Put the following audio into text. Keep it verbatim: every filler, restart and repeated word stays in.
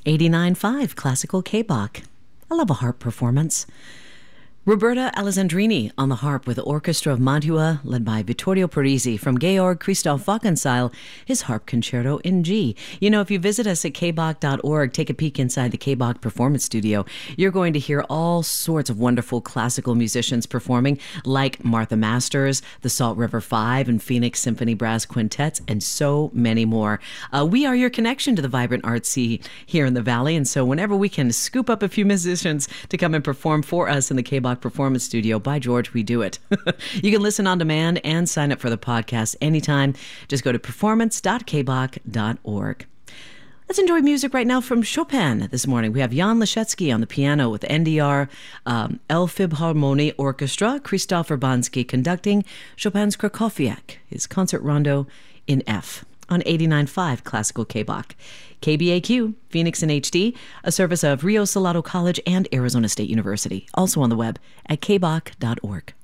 eighty-nine point five Classical K-Bach. I love a harp performance. Roberta Alessandrini on the harp with the Orchestra of Mantua, led by Vittorio Parisi from Georg Christoph Wachenseil, his harp concerto in G. You know, if you visit us at k bach dot org, take a peek inside the K-Bach Performance Studio, you're going to hear all sorts of wonderful classical musicians performing, like Martha Masters, the Salt River Five, and Phoenix Symphony Brass Quintets, and so many more. Uh, we are your connection to the vibrant art scene here in the Valley, and so whenever we can scoop up a few musicians to come and perform for us in the K-Bach Performance Studio, by George, we do it. You can listen on demand and sign up for the podcast anytime. Just go to performance dot k bach dot org. Let's enjoy music right now from Chopin this morning. We have Jan Leschetski on the piano with N D R um, Elbphilharmonie Orchestra, Krzysztof Urbanski conducting Chopin's Krakowiak, his concert rondo in F, on eighty-nine point five Classical K-Bach. K B A Q, Phoenix in H D, a service of Rio Salado College and Arizona State University. Also on the web at k bach dot org.